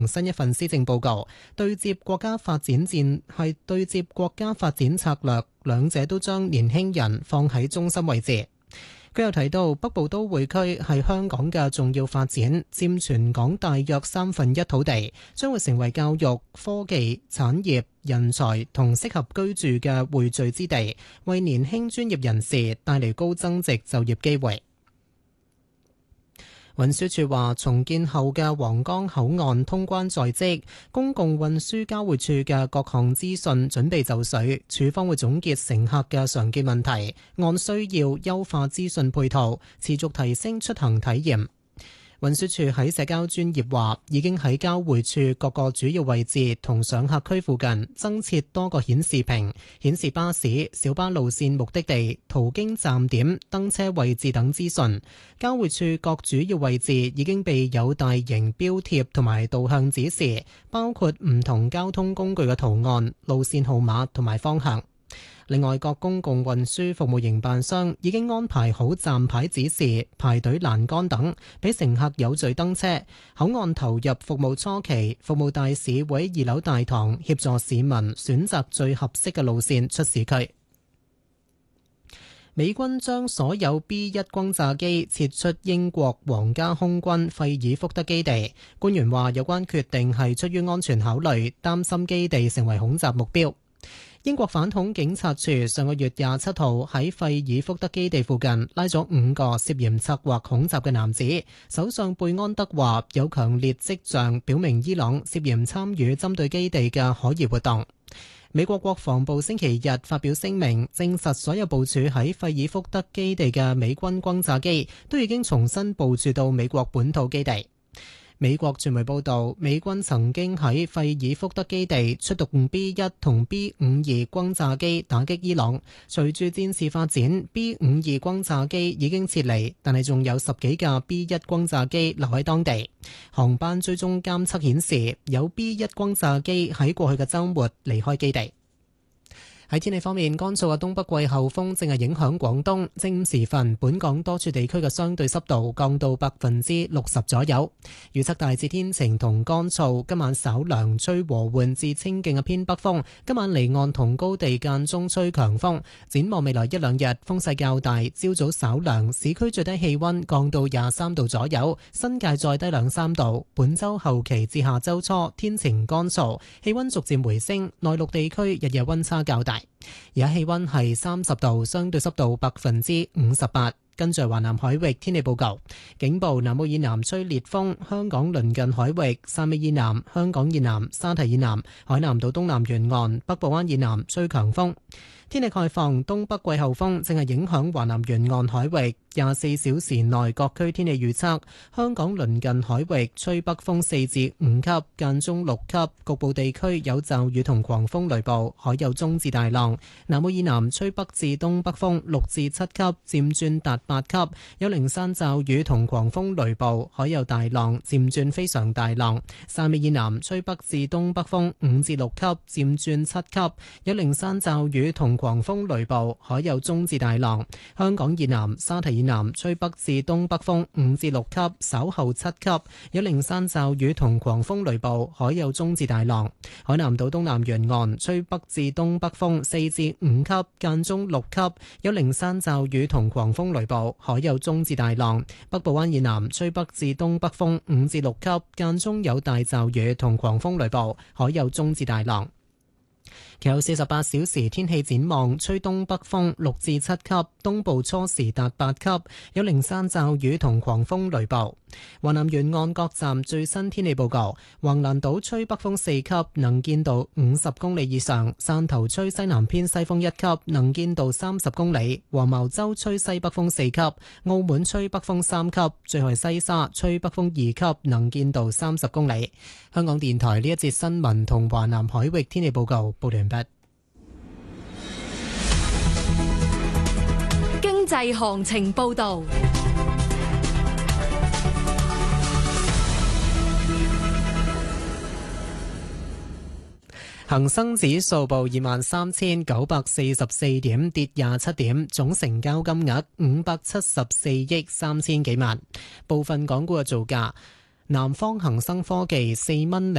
新一份施政報告，對接國家發展策略，兩者都將年輕人放喺中心位置。佢又提到，北部都會區係香港嘅重要發展，佔全港大約1/3土地，將會成為教育、科技、產業、人才同適合居住嘅匯聚之地，為年輕專業人士帶嚟高增值就業機會。運輸署話，重建後嘅皇崗口岸通關在即，公共運輸交匯處嘅各項資訊準備就緒，署方會總結乘客嘅常見問題，按需要優化資訊配套，持續提升出行體驗。運輸署喺社交專頁話，已經喺交匯處各個主要位置同上客區附近增設多個顯示屏，顯示巴士、小巴路線、目的地、途經站點、登車位置等資訊。交匯處各主要位置已經備有大型標貼同埋導向指示，包括唔同交通工具嘅圖案、路線號碼同埋方向。另外，各公共運輸服務營辦商已經安排好站牌指示、排隊欄杆等，俾乘客有序登車。口岸投入服務初期，服務大使會喺2樓大堂協助市民選擇最合適嘅路線出市區。美軍將所有 B-1 轟炸機撤出英國皇家空軍費爾福德基地。官員話，有關決定係出於安全考慮，擔心基地成為恐襲目標。英國反恐警察處上個月27號喺費爾福德基地附近拉咗5個涉嫌策劃恐襲嘅男子。首相貝安德話，有強烈跡象表明伊朗涉嫌參與針對基地嘅可疑活動。美國國防部星期日發表聲明，證實所有部署喺費爾福德基地嘅美軍轟炸機都已經重新部署到美國本土基地。美國傳媒報道，美軍曾經喺費爾福德基地出動 B-1 同 B-52 轟炸機打擊伊朗。隨住戰事發展， B-52 轟炸機已經撤離，但係仲有10幾架 B-1 轟炸機留喺當地。航班追蹤監測顯示，有 B-1 轟炸機喺過去嘅週末離開基地。喺天氣方面，乾燥嘅東北季候風正係影響廣東。正午時分，本港多處地區嘅相對濕度降到60%左右。預測大致天晴同乾燥，今晚稍涼，吹和緩至清勁嘅偏北風。今晚離岸同高地間中吹強風。展望未來1、2日，風勢較大，朝早稍涼，市區最低氣溫降到23度左右，新界再低2、3度。本週後期至下週初，天晴乾燥，氣溫逐漸回升，內陸地區日夜溫差較大。而家氣溫係30度，相對濕度58%。跟住華南海域天氣報告，警報：南澳以南吹烈風，香港鄰近海域、汕尾以南、香港以南、沙堤以南、海南島東南沿岸、北部灣以南吹強風。天氣概況：東北季候風正係影響華南沿岸海域。24小時內各區天氣預測：香港鄰近海域吹北風4至5級，間中6級，局部地區有驟雨同狂風雷暴，海有中至大浪。南澳以南吹北至東北風6至7級，漸轉達8級，有零散驟雨同狂風雷暴，海有大浪，漸轉非常大浪。汕尾以南吹北至東北風5至6級，漸轉7級，有零散驟雨同狂風雷暴，海有中至大浪。香港以南沙堤以南吹北至東北風5至6級，稍後7級，有零散驟雨同狂風雷暴，海有中至大浪。海南島東南沿岸吹北至東北風4至5級，間中6級，有零散驟雨同狂風雷暴，海有中至大浪。北部灣以南吹北至東北風5至6級，間中有大驟雨同狂風雷暴，海有中至大浪。其後48小時天氣展望，吹東北風6至7級，東部初時達8級，有零散驟雨同狂風雷暴。華南沿岸各站最新天氣報告：橫瀾島吹北風4級，能見度50公里以上；汕頭吹西南偏西風1級，能見度30公里；黃茅洲吹西北風4級；澳門吹北風3級；最後係西沙吹北風2級，能見度30公里。香港電台呢一節新聞同華南海域天氣報告報完畢。 經濟行情報道。 恒生指數報23,944點，跌27點，總成交金額574億3千幾萬。部分港股嘅造價。 南方恒生科技4蚊